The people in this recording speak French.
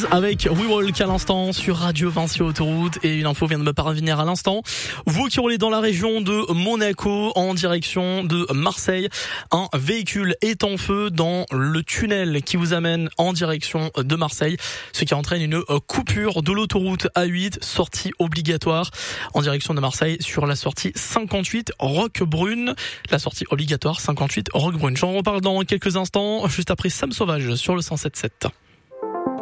avec We Walk à l'instant sur Radio Vinci Autoroute, et une info vient de me parvenir à l'instant. Vous qui roulez dans la région de Monaco en direction de Marseille, un véhicule est en feu dans le tunnel qui vous amène en direction de Marseille, ce qui entraîne une coupure de l'autoroute A8, sortie obligatoire en direction de Marseille sur la sortie 58 Roquebrune. La sortie obligatoire 58 Roquebrune. J'en reparle dans quelques instants, juste après Sam Sauvage sur le 107.7.